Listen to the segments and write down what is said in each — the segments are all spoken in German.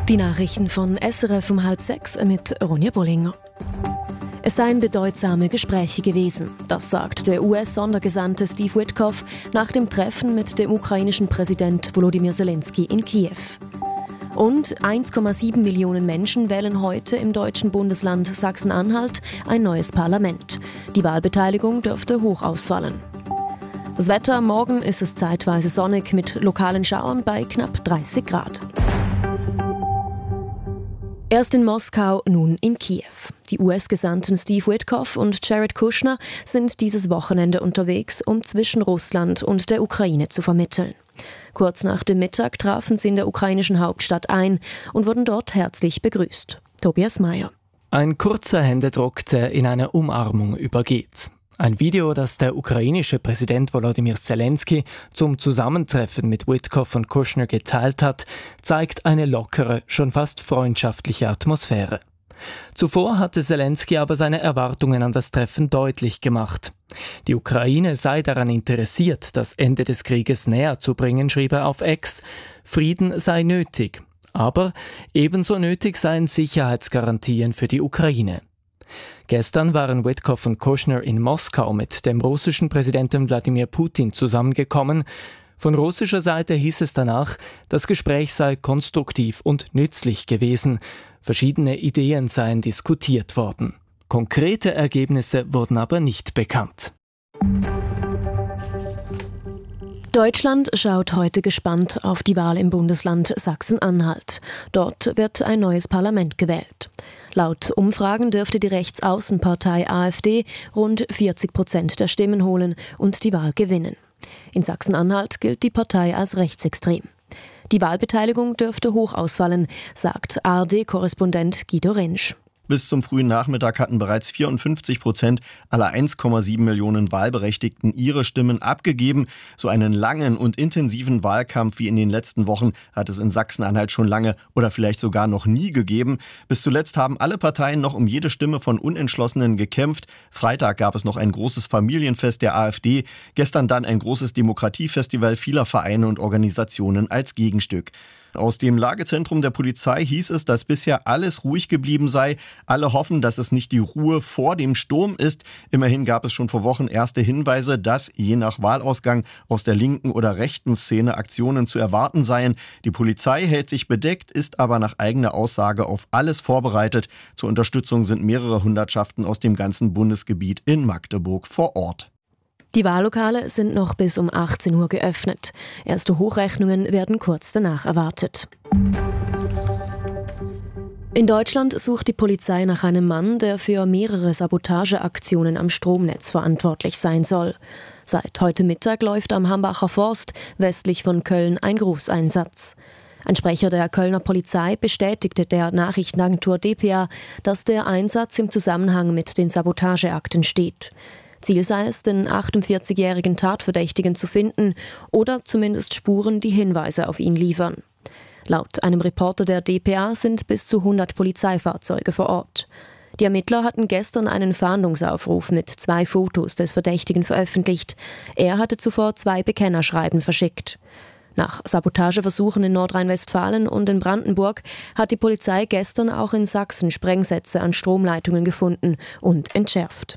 Die Nachrichten von SRF um 5:30 mit Ronja Bollinger. Es seien bedeutsame Gespräche gewesen, das sagt der US-Sondergesandte Steve Witkoff nach dem Treffen mit dem ukrainischen Präsident Volodymyr Zelensky in Kiew. Und 1,7 Millionen Menschen wählen heute im deutschen Bundesland Sachsen-Anhalt ein neues Parlament. Die Wahlbeteiligung dürfte hoch ausfallen. Das Wetter: morgen ist es zeitweise sonnig mit lokalen Schauern bei knapp 30 Grad. Erst in Moskau, nun in Kiew. Die US-Gesandten Steve Witkoff und Jared Kushner sind dieses Wochenende unterwegs, um zwischen Russland und der Ukraine zu vermitteln. Kurz nach dem Mittag trafen sie in der ukrainischen Hauptstadt ein und wurden dort herzlich begrüßt. Tobias Meyer. Ein kurzer Händedruck, der in eine Umarmung übergeht. Ein Video, das der ukrainische Präsident Volodymyr Zelensky zum Zusammentreffen mit Witkoff und Kushner geteilt hat, zeigt eine lockere, schon fast freundschaftliche Atmosphäre. Zuvor hatte Zelensky aber seine Erwartungen an das Treffen deutlich gemacht. Die Ukraine sei daran interessiert, das Ende des Krieges näher zu bringen, schrieb er auf X. Frieden sei nötig. Aber ebenso nötig seien Sicherheitsgarantien für die Ukraine. Gestern waren Witkoff und Kushner in Moskau mit dem russischen Präsidenten Wladimir Putin zusammengekommen. Von russischer Seite hieß es danach, das Gespräch sei konstruktiv und nützlich gewesen. Verschiedene Ideen seien diskutiert worden. Konkrete Ergebnisse wurden aber nicht bekannt. Deutschland schaut heute gespannt auf die Wahl im Bundesland Sachsen-Anhalt. Dort wird ein neues Parlament gewählt. Laut Umfragen dürfte die Rechtsaußenpartei AfD rund 40% der Stimmen holen und die Wahl gewinnen. In Sachsen-Anhalt gilt die Partei als rechtsextrem. Die Wahlbeteiligung dürfte hoch ausfallen, sagt ARD-Korrespondent Guido Rentsch. Bis zum frühen Nachmittag hatten bereits 54% aller 1,7 Millionen Wahlberechtigten ihre Stimmen abgegeben. So einen langen und intensiven Wahlkampf wie in den letzten Wochen hat es in Sachsen-Anhalt schon lange oder vielleicht sogar noch nie gegeben. Bis zuletzt haben alle Parteien noch um jede Stimme von Unentschlossenen gekämpft. Freitag gab es noch ein großes Familienfest der AfD. Gestern dann ein großes Demokratiefestival vieler Vereine und Organisationen als Gegenstück. Aus dem Lagezentrum der Polizei hieß es, dass bisher alles ruhig geblieben sei. Alle hoffen, dass es nicht die Ruhe vor dem Sturm ist. Immerhin gab es schon vor Wochen erste Hinweise, dass je nach Wahlausgang aus der linken oder rechten Szene Aktionen zu erwarten seien. Die Polizei hält sich bedeckt, ist aber nach eigener Aussage auf alles vorbereitet. Zur Unterstützung sind mehrere Hundertschaften aus dem ganzen Bundesgebiet in Magdeburg vor Ort. Die Wahllokale sind noch bis um 18 Uhr geöffnet. Erste Hochrechnungen werden kurz danach erwartet. In Deutschland sucht die Polizei nach einem Mann, der für mehrere Sabotageaktionen am Stromnetz verantwortlich sein soll. Seit heute Mittag läuft am Hambacher Forst westlich von Köln ein Großeinsatz. Ein Sprecher der Kölner Polizei bestätigte der Nachrichtenagentur dpa, dass der Einsatz im Zusammenhang mit den Sabotageakten steht. Ziel sei es, den 48-jährigen Tatverdächtigen zu finden oder zumindest Spuren, die Hinweise auf ihn liefern. Laut einem Reporter der dpa sind bis zu 100 Polizeifahrzeuge vor Ort. Die Ermittler hatten gestern einen Fahndungsaufruf mit 2 Fotos des Verdächtigen veröffentlicht. Er hatte zuvor 2 Bekennerschreiben verschickt. Nach Sabotageversuchen in Nordrhein-Westfalen und in Brandenburg hat die Polizei gestern auch in Sachsen Sprengsätze an Stromleitungen gefunden und entschärft.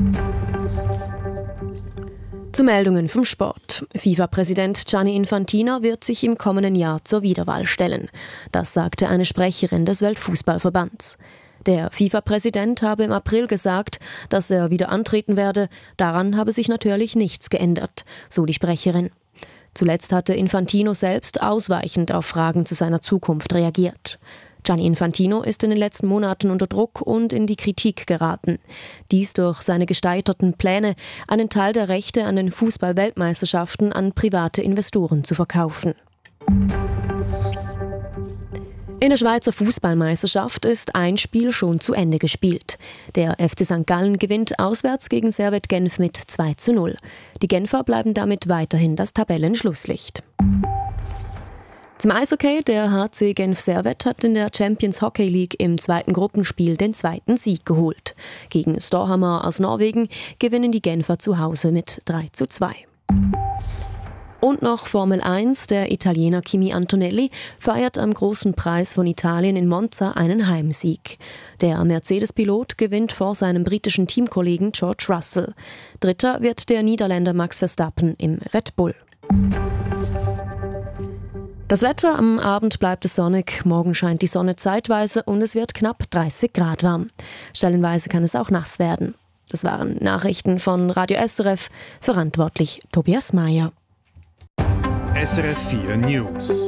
Zu Meldungen vom Sport. FIFA-Präsident Gianni Infantino wird sich im kommenden Jahr zur Wiederwahl stellen. Das sagte eine Sprecherin des Weltfußballverbands. Der FIFA-Präsident habe im April gesagt, dass er wieder antreten werde. Daran habe sich natürlich nichts geändert, so die Sprecherin. Zuletzt hatte Infantino selbst ausweichend auf Fragen zu seiner Zukunft reagiert. Gianni Infantino ist in den letzten Monaten unter Druck und in die Kritik geraten. Dies durch seine gescheiterten Pläne, einen Teil der Rechte an den Fußball-Weltmeisterschaften an private Investoren zu verkaufen. In der Schweizer Fußballmeisterschaft ist ein Spiel schon zu Ende gespielt. Der FC St. Gallen gewinnt auswärts gegen Servette Genf mit 2:0. Die Genfer bleiben damit weiterhin das Tabellenschlusslicht. Zum Eishockey: der HC Genf Servette hat in der Champions Hockey League im zweiten Gruppenspiel den zweiten Sieg geholt. Gegen Storhamar aus Norwegen gewinnen die Genfer zu Hause mit 3:2. Und noch Formel 1, der Italiener Kimi Antonelli feiert am Großen Preis von Italien in Monza einen Heimsieg. Der Mercedes-Pilot gewinnt vor seinem britischen Teamkollegen George Russell. Dritter wird der Niederländer Max Verstappen im Red Bull. Das Wetter: am Abend bleibt es sonnig, morgen scheint die Sonne zeitweise und es wird knapp 30 Grad warm. Stellenweise kann es auch nass werden. Das waren Nachrichten von Radio SRF, verantwortlich Tobias Mayer. SRF 4 News.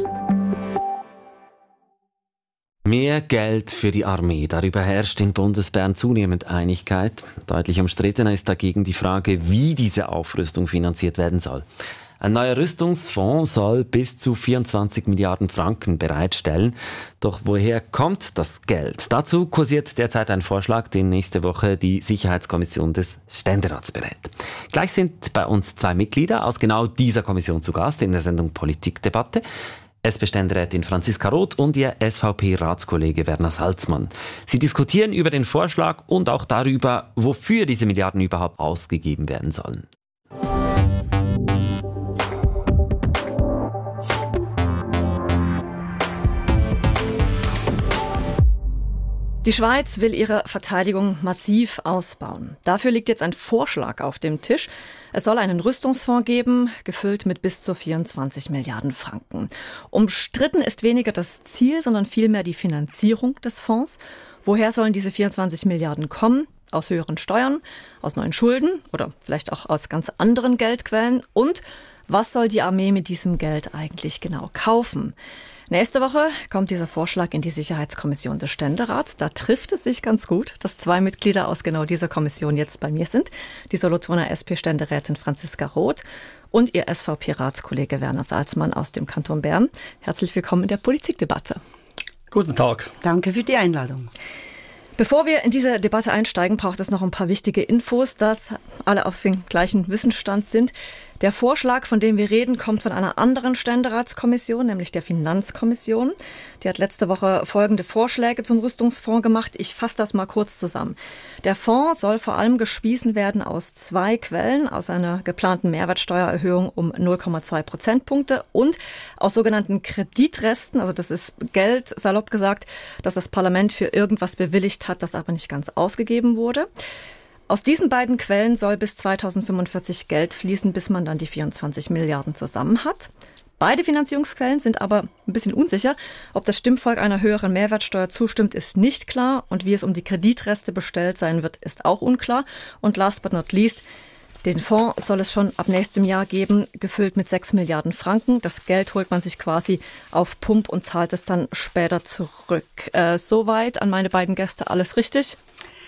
Mehr Geld für die Armee. Darüber herrscht in Bundesbern zunehmend Einigkeit. Deutlich umstrittener ist dagegen die Frage, wie diese Aufrüstung finanziert werden soll. Ein neuer Rüstungsfonds soll bis zu 24 Milliarden Franken bereitstellen. Doch woher kommt das Geld? Dazu kursiert derzeit ein Vorschlag, den nächste Woche die Sicherheitskommission des Ständerats berät. Gleich sind bei uns 2 Mitglieder aus genau dieser Kommission zu Gast in der Sendung Politikdebatte. SP-Ständerätin Franziska Roth und ihr SVP-Ratskollege Werner Salzmann. Sie diskutieren über den Vorschlag und auch darüber, wofür diese Milliarden überhaupt ausgegeben werden sollen. Die Schweiz will ihre Verteidigung massiv ausbauen. Dafür liegt jetzt ein Vorschlag auf dem Tisch. Es soll einen Rüstungsfonds geben, gefüllt mit bis zu 24 Milliarden Franken. Umstritten ist weniger das Ziel, sondern vielmehr die Finanzierung des Fonds. Woher sollen diese 24 Milliarden kommen? Aus höheren Steuern, aus neuen Schulden oder vielleicht auch aus ganz anderen Geldquellen? Und was soll die Armee mit diesem Geld eigentlich genau kaufen? Nächste Woche kommt dieser Vorschlag in die Sicherheitskommission des Ständerats. Da trifft es sich ganz gut, dass 2 Mitglieder aus genau dieser Kommission jetzt bei mir sind. Die Solothurner SP-Ständerätin Franziska Roth und ihr SVP-Ratskollege Werner Salzmann aus dem Kanton Bern. Herzlich willkommen in der Politikdebatte. Guten Tag. Danke für die Einladung. Bevor wir in diese Debatte einsteigen, braucht es noch ein paar wichtige Infos, dass alle auf dem gleichen Wissensstand sind. Der Vorschlag, von dem wir reden, kommt von einer anderen Ständeratskommission, nämlich der Finanzkommission. Die hat letzte Woche folgende Vorschläge zum Rüstungsfonds gemacht. Ich fasse das mal kurz zusammen. Der Fonds soll vor allem gespeist werden aus 2 Quellen, aus einer geplanten Mehrwertsteuererhöhung um 0,2 Prozentpunkte und aus sogenannten Kreditresten. Also das ist Geld, salopp gesagt, das das Parlament für irgendwas bewilligt hat, das aber nicht ganz ausgegeben wurde. Aus diesen beiden Quellen soll bis 2045 Geld fließen, bis man dann die 24 Milliarden zusammen hat. Beide Finanzierungsquellen sind aber ein bisschen unsicher. Ob das Stimmvolk einer höheren Mehrwertsteuer zustimmt, ist nicht klar. Und wie es um die Kreditreste bestellt sein wird, ist auch unklar. Und last but not least, den Fonds soll es schon ab nächstem Jahr geben, gefüllt mit 6 Milliarden Franken. Das Geld holt man sich quasi auf Pump und zahlt es dann später zurück. Soweit an meine beiden Gäste alles richtig?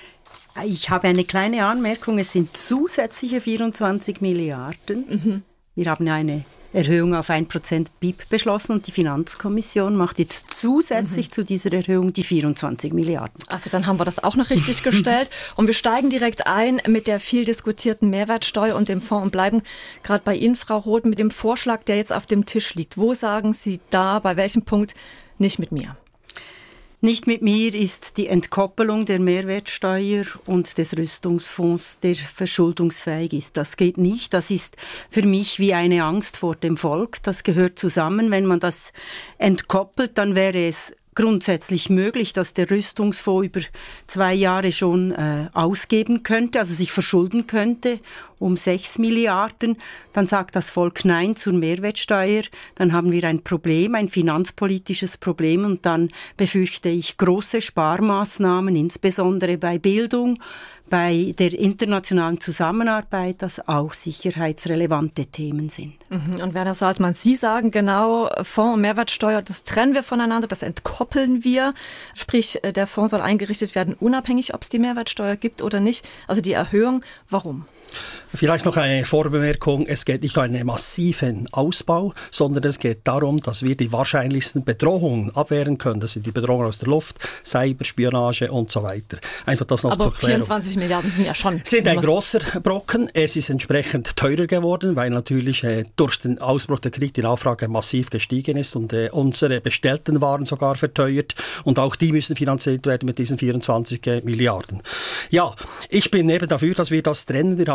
Ich habe eine kleine Anmerkung. Es sind zusätzliche 24 Milliarden. Wir haben ja eine Erhöhung auf 1% BIP beschlossen und die Finanzkommission macht jetzt zusätzlich zu dieser Erhöhung die 24 Milliarden. Also dann haben wir das auch noch richtig gestellt. Und wir steigen direkt ein mit der viel diskutierten Mehrwertsteuer und dem Fonds und bleiben gerade bei Ihnen, Frau Roth, mit dem Vorschlag, der jetzt auf dem Tisch liegt. Wo sagen Sie da, bei welchem Punkt nicht mit mir? Nicht mit mir ist die Entkoppelung der Mehrwertsteuer und des Rüstungsfonds, der verschuldungsfähig ist. Das geht nicht. Das ist für mich wie eine Angst vor dem Volk. Das gehört zusammen. Wenn man das entkoppelt, dann wäre es grundsätzlich möglich, dass der Rüstungsfonds über 2 Jahre schon ausgeben könnte, also sich verschulden könnte um 6 Milliarden. Dann sagt das Volk Nein zur Mehrwertsteuer. Dann haben wir ein Problem, ein finanzpolitisches Problem und dann befürchte ich große Sparmaßnahmen, insbesondere bei Bildung, bei der internationalen Zusammenarbeit, das auch sicherheitsrelevante Themen sind. Und Werner Salzmann, Sie sagen genau, Fonds und Mehrwertsteuer, das trennen wir voneinander, das entkoppeln wir. Sprich, der Fonds soll eingerichtet werden, unabhängig, ob es die Mehrwertsteuer gibt oder nicht. Also die Erhöhung, warum? Vielleicht noch eine Vorbemerkung. Es geht nicht um einen massiven Ausbau, sondern es geht darum, dass wir die wahrscheinlichsten Bedrohungen abwehren können. Das sind die Bedrohungen aus der Luft, Cyberspionage und so weiter. Einfach das noch zur Klärung. 24 Milliarden sind ja schon... Sind ein grosser Brocken. Es ist entsprechend teurer geworden, weil natürlich durch den Ausbruch der Krieg die Nachfrage massiv gestiegen ist und unsere bestellten Waren sogar verteuert. Und auch die müssen finanziert werden mit diesen 24 Milliarden. Ja, ich bin eben dafür, dass wir das trennen. Wir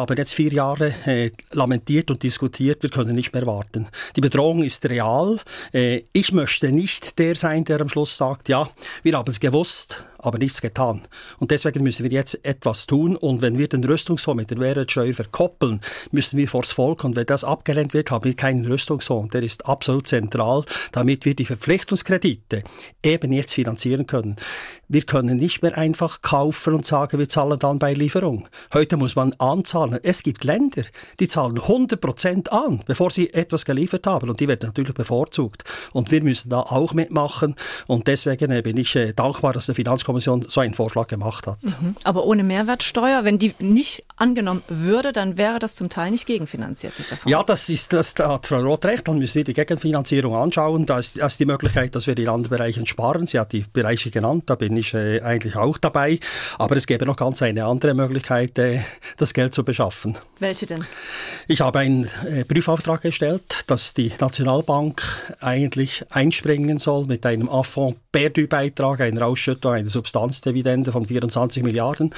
haben jetzt 4 Jahre lamentiert und diskutiert, wir können nicht mehr warten. Die Bedrohung ist real. Ich möchte nicht der sein, der am Schluss sagt, ja, wir haben es gewusst, aber nichts getan. Und deswegen müssen wir jetzt etwas tun. Und wenn wir den Rüstungsfonds mit der Mehrwertsteuer verkoppeln, müssen wir vors Volk. Und wenn das abgelehnt wird, haben wir keinen Rüstungsfonds. Der ist absolut zentral, damit wir die Verpflichtungskredite eben jetzt finanzieren können. Wir können nicht mehr einfach kaufen und sagen, wir zahlen dann bei Lieferung. Heute muss man anzahlen. Es gibt Länder, die zahlen 100% an, bevor sie etwas geliefert haben. Und die werden natürlich bevorzugt. Und wir müssen da auch mitmachen. Und deswegen bin ich dankbar, dass die Finanzkommission so einen Vorschlag gemacht hat. Aber ohne Mehrwertsteuer, wenn die nicht angenommen würde, dann wäre das zum Teil nicht gegenfinanziert, dieser Fonds. Ja, da hat Frau Roth recht. Dann müssen wir die Gegenfinanzierung anschauen. Da ist die Möglichkeit, dass wir in anderen Bereichen sparen. Sie hat die Bereiche genannt, da bin ich eigentlich auch dabei. Aber es gäbe noch ganz eine andere Möglichkeit, das Geld zu beschaffen. Welche denn? Ich habe einen Prüfauftrag gestellt, dass die Nationalbank eigentlich einspringen soll mit einem Affront-Perdu-Beitrag, einer Ausschüttung, einer Substanzdividende von 24 Milliarden.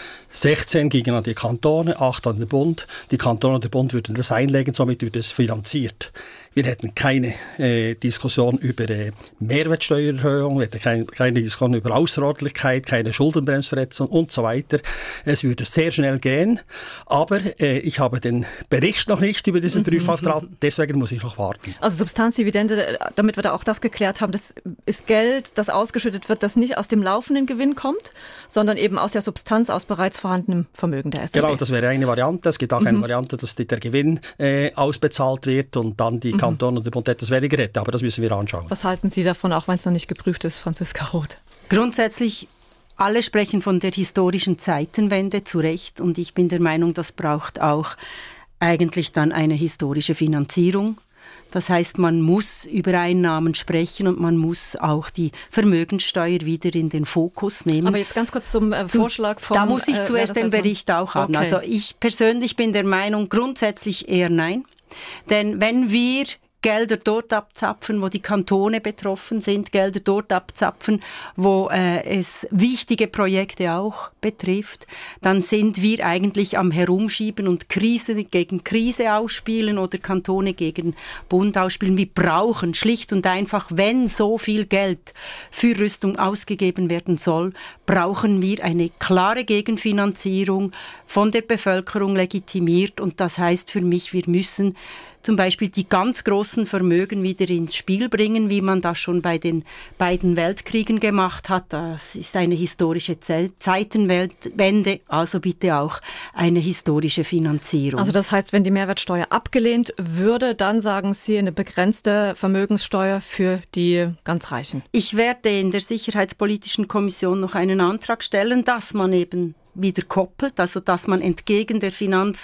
16 gingen an die Kantone, 8 an den Bund. Die Kantone und der Bund würden das einlegen, somit wird es finanziert. Wir hätten keine Diskussion über Mehrwertsteuererhöhung, wir hätten keine Diskussion über Außerordentlichkeit, keine Schuldenbremsverletzung und so weiter. Es würde sehr schnell gehen, aber ich habe den Bericht noch nicht über diesen Prüfauftrag, deswegen muss ich noch warten. Also Substanzdividende, damit wir da auch das geklärt haben, das ist Geld, das ausgeschüttet wird, das nicht aus dem laufenden Gewinn kommt, sondern eben aus der Substanz, aus bereits vorhandenem Vermögen der SNB. Genau, das wäre eine Variante. Es gibt auch eine Variante, dass der Gewinn ausbezahlt wird und dann die Kanton und der Bund das wäre gerettet, aber das müssen wir anschauen. Was halten Sie davon, auch wenn es noch nicht geprüft ist, Franziska Roth? Grundsätzlich, alle sprechen von der historischen Zeitenwende, zu Recht, und ich bin der Meinung, das braucht auch eigentlich dann eine historische Finanzierung. Das heißt, man muss über Einnahmen sprechen und man muss auch die Vermögenssteuer wieder in den Fokus nehmen. Aber jetzt ganz kurz zum Vorschlag von... Da muss ich zuerst den Bericht auch haben. Okay. Also ich persönlich bin der Meinung, grundsätzlich eher nein. Denn wenn wir Gelder dort abzapfen, wo die Kantone betroffen sind, Gelder dort abzapfen, wo es wichtige Projekte auch betrifft, dann sind wir eigentlich am Herumschieben und Krise gegen Krise ausspielen oder Kantone gegen Bund ausspielen. Wir brauchen schlicht und einfach, wenn so viel Geld für Rüstung ausgegeben werden soll, brauchen wir eine klare Gegenfinanzierung von der Bevölkerung legitimiert. Und das heißt für mich, wir müssen zum Beispiel die ganz großen Vermögen wieder ins Spiel bringen, wie man das schon bei den beiden Weltkriegen gemacht hat. Das ist eine historische Zeitenwende, also bitte auch eine historische Finanzierung. Also das heißt, wenn die Mehrwertsteuer abgelehnt würde, dann sagen Sie eine begrenzte Vermögenssteuer für die ganz Reichen. Ich werde in der Sicherheitspolitischen Kommission noch einen Antrag stellen, dass man eben wieder koppelt, also dass man entgegen der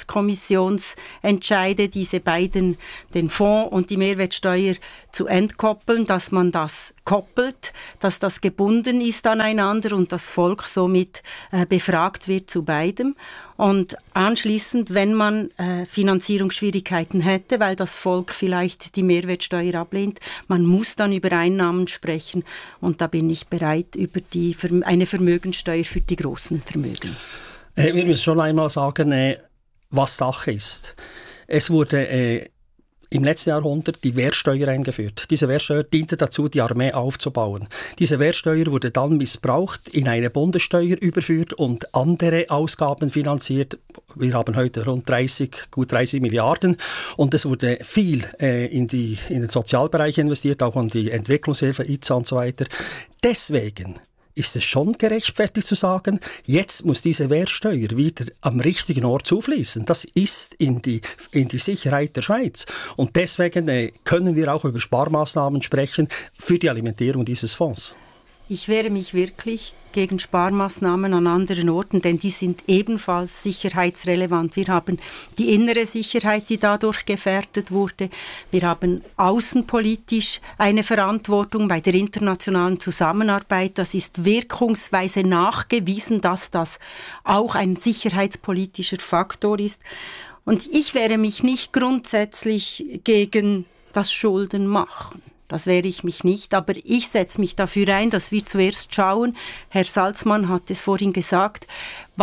Finanzkommissionsentscheide diese beiden, den Fonds und die Mehrwertsteuer zu entkoppeln, dass man das koppelt, dass das gebunden ist aneinander und das Volk somit befragt wird zu beidem. Und anschließend, wenn man Finanzierungsschwierigkeiten hätte, weil das Volk vielleicht die Mehrwertsteuer ablehnt, man muss dann über Einnahmen sprechen und da bin ich bereit, über eine Vermögenssteuer für die großen Vermögen. Wir müssen schon einmal sagen, was Sache ist. Es wurde im letzten Jahrhundert die Wehrsteuer eingeführt. Diese Wehrsteuer diente dazu, die Armee aufzubauen. Diese Wehrsteuer wurde dann missbraucht, in eine Bundessteuer überführt und andere Ausgaben finanziert. Wir haben heute gut 30 Milliarden und es wurde viel in den Sozialbereich investiert, auch in die Entwicklungshilfe, IZA und so weiter. Deswegen ist es schon gerechtfertigt zu sagen, jetzt muss diese Wehrsteuer wieder am richtigen Ort zufließen. Das ist in die Sicherheit der Schweiz. Und deswegen können wir auch über Sparmaßnahmen sprechen für die Alimentierung dieses Fonds. Ich wehre mich wirklich gegen Sparmaßnahmen an anderen Orten, denn die sind ebenfalls sicherheitsrelevant. Wir haben die innere Sicherheit, die dadurch gefährdet wurde. Wir haben außenpolitisch eine Verantwortung bei der internationalen Zusammenarbeit. Das ist wirkungsweise nachgewiesen, dass das auch ein sicherheitspolitischer Faktor ist. Und ich wehre mich nicht grundsätzlich gegen das Schuldenmachen. Das wehre ich mich nicht, aber ich setze mich dafür ein, dass wir zuerst schauen, Herr Salzmann hat es vorhin gesagt, was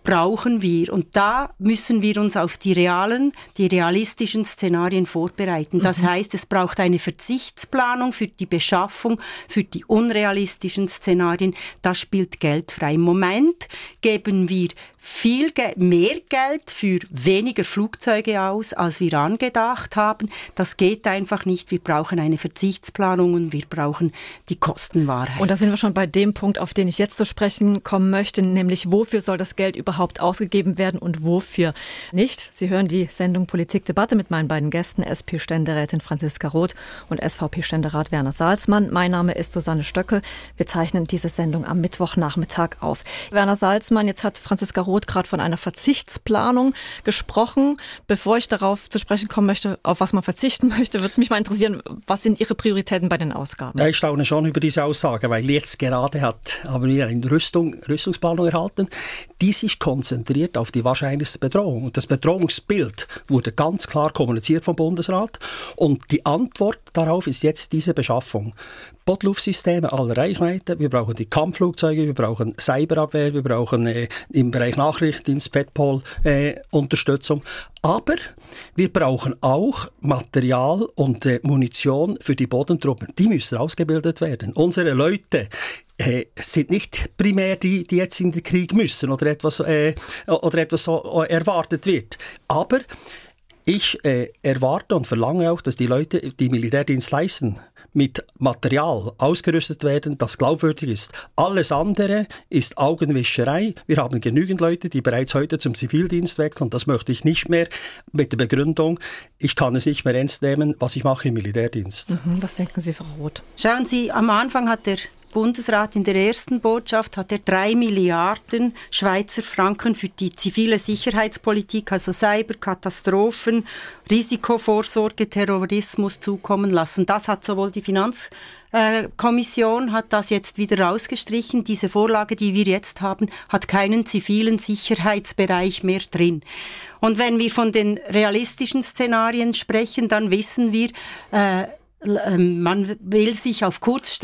brauchen wir. Und da müssen wir uns auf die realistischen Szenarien vorbereiten. Das heißt, es braucht eine Verzichtsplanung für die Beschaffung, für die unrealistischen Szenarien. Da spielt Geld frei. Im Moment geben wir mehr Geld für weniger Flugzeuge aus, als wir angedacht haben. Das geht einfach nicht. Wir brauchen eine Verzichtsplanung und wir brauchen die Kostenwahrheit. Und da sind wir schon bei dem Punkt, auf den ich jetzt zu sprechen kommen möchte, nämlich wofür soll das Geld überhaupt ausgegeben werden und wofür nicht. Sie hören die Sendung Politikdebatte mit meinen beiden Gästen, SP-Ständerätin Franziska Roth und SVP-Ständerat Werner Salzmann. Mein Name ist Susanne Stöckel. Wir zeichnen diese Sendung am Mittwochnachmittag auf. Werner Salzmann, jetzt hat Franziska Roth gerade von einer Verzichtsplanung gesprochen. Bevor ich darauf zu sprechen kommen möchte, auf was man verzichten möchte, würde mich mal interessieren, was sind Ihre Prioritäten bei den Ausgaben? Ja, ich staune schon über diese Aussage, weil jetzt gerade haben wir eine Rüstungsplanung erhalten, die sich konzentriert auf die wahrscheinlichste Bedrohung. Und das Bedrohungsbild wurde ganz klar kommuniziert vom Bundesrat. Und die Antwort darauf ist jetzt diese Beschaffung. Bodluftsysteme aller Reichweite, wir brauchen die Kampfflugzeuge, wir brauchen Cyberabwehr, wir brauchen im Bereich Nachrichtendienst, Petpol Unterstützung. Aber wir brauchen auch Material und Munition für die Bodentruppen. Die müssen ausgebildet werden. Unsere Leute sind nicht primär die jetzt in den Krieg müssen oder etwas so erwartet wird. Aber ich erwarte und verlange auch, dass die Leute, die Militärdienst leisten, mit Material ausgerüstet werden, das glaubwürdig ist. Alles andere ist Augenwischerei. Wir haben genügend Leute, die bereits heute zum Zivildienst wechseln. Das möchte ich nicht mehr mit der Begründung, ich kann es nicht mehr ernst nehmen, was ich mache im Militärdienst. Was denken Sie, Frau Roth? Schauen Sie, am Anfang hat der Bundesrat in der ersten Botschaft hat er 3 Milliarden Schweizer Franken für die zivile Sicherheitspolitik, also Cyber, Katastrophen, Risikovorsorge, Terrorismus zukommen lassen. Das hat sowohl die Finanzkommission hat das jetzt wieder rausgestrichen. Diese Vorlage, die wir jetzt haben, hat keinen zivilen Sicherheitsbereich mehr drin. Und wenn wir von den realistischen Szenarien sprechen, dann wissen wir, man will sich auf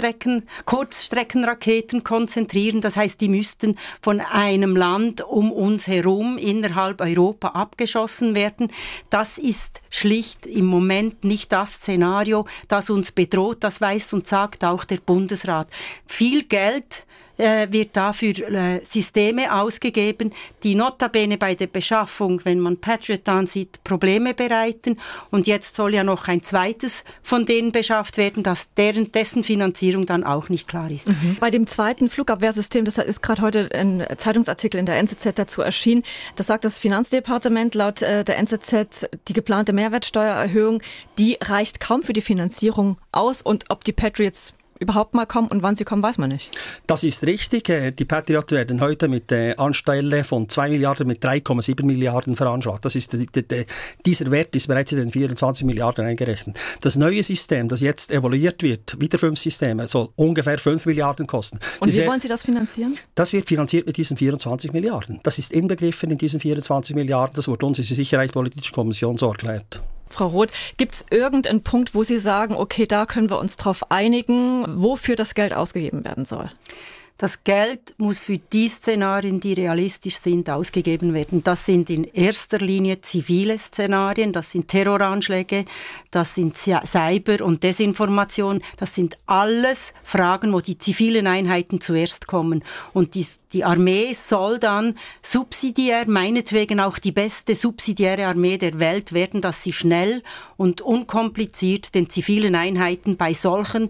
Kurzstreckenraketen konzentrieren. Das heißt, die müssten von einem Land um uns herum innerhalb Europa abgeschossen werden. Das ist schlicht im Moment nicht das Szenario, das uns bedroht. Das weiß und sagt auch der Bundesrat. Viel Geld wird dafür Systeme ausgegeben, die notabene bei der Beschaffung, wenn man Patriot ansieht, Probleme bereiten. Und jetzt soll ja noch ein zweites von denen beschafft werden, dessen Finanzierung dann auch nicht klar ist. Bei dem zweiten Flugabwehrsystem, das ist gerade heute ein Zeitungsartikel in der NZZ dazu erschienen, das sagt das Finanzdepartement laut der NZZ, die geplante Mehrwertsteuererhöhung, die reicht kaum für die Finanzierung aus. Und ob die Patriots überhaupt mal kommen und wann sie kommen, weiß man nicht. Das ist richtig. Die Patriots werden heute mit anstelle von 2 Milliarden mit 3,7 Milliarden veranschlagt. Das ist dieser Wert ist bereits in den 24 Milliarden eingerechnet. Das neue System, das jetzt evaluiert wird, wieder 5 Systeme, soll ungefähr 5 Milliarden kosten. Und wie wollen Sie das finanzieren? Das wird finanziert mit diesen 24 Milliarden. Das ist inbegriffen in diesen 24 Milliarden. Das wurde uns in der Sicherheitspolitischen Kommission so erklärt. Frau Roth, gibt es irgendeinen Punkt, wo Sie sagen, okay, da können wir uns drauf einigen, wofür das Geld ausgegeben werden soll? Das Geld muss für die Szenarien, die realistisch sind, ausgegeben werden. Das sind in erster Linie zivile Szenarien, das sind Terroranschläge, das sind Cyber- und Desinformation. Das sind alles Fragen, wo die zivilen Einheiten zuerst kommen. Und die Armee soll dann subsidiär, meinetwegen auch die beste subsidiäre Armee der Welt werden, dass sie schnell und unkompliziert den zivilen Einheiten bei solchen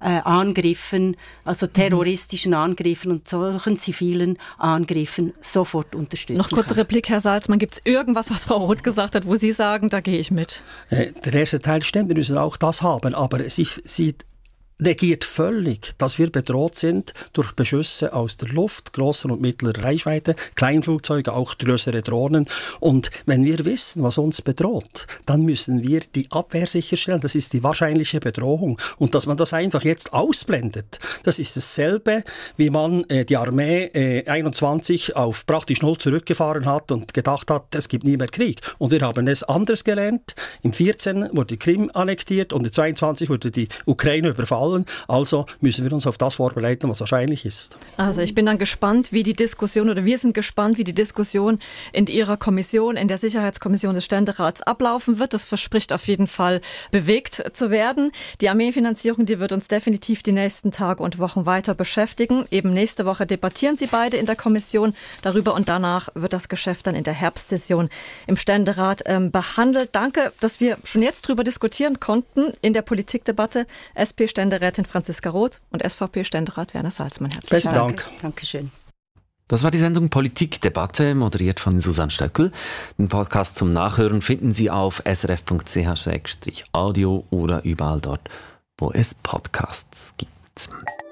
Angriffen, also terroristischen Angriffen und solchen zivilen Angriffen sofort unterstützen. Noch kurze Replik, Herr Salzmann. Gibt es irgendwas, was Frau Roth gesagt hat, wo Sie sagen, da gehe ich mit? Der erste Teil stimmt, wir müssen auch das haben, aber sie negiert völlig, dass wir bedroht sind durch Beschüsse aus der Luft, grosser und mittlerer Reichweite, Kleinflugzeuge, auch größere Drohnen. Und wenn wir wissen, was uns bedroht, dann müssen wir die Abwehr sicherstellen. Das ist die wahrscheinliche Bedrohung. Und dass man das einfach jetzt ausblendet, das ist dasselbe, wie man die Armee 21 auf praktisch 0 zurückgefahren hat und gedacht hat, es gibt nie mehr Krieg. Und wir haben es anders gelernt. Im 14 wurde die Krim annektiert und im 22 wurde die Ukraine überfallen. fallen. Also müssen wir uns auf das vorbereiten, was wahrscheinlich ist. Also ich bin dann gespannt, wie die Diskussion, oder wir sind gespannt, wie die Diskussion in Ihrer Kommission, in der Sicherheitskommission des Ständerats ablaufen wird. Das verspricht auf jeden Fall bewegt zu werden. Die Armeefinanzierung, die wird uns definitiv die nächsten Tage und Wochen weiter beschäftigen. Eben nächste Woche debattieren Sie beide in der Kommission darüber und danach wird das Geschäft dann in der Herbstsession im Ständerat behandelt. Danke, dass wir schon jetzt darüber diskutieren konnten in der Politikdebatte. SP-Ständerätin Franziska Roth und SVP-Ständerat Werner Salzmann. Herzlichen Dank. Dankeschön. Das war die Sendung Politikdebatte, moderiert von Susanne Stöckel. Den Podcast zum Nachhören finden Sie auf srf.ch/audio oder überall dort, wo es Podcasts gibt.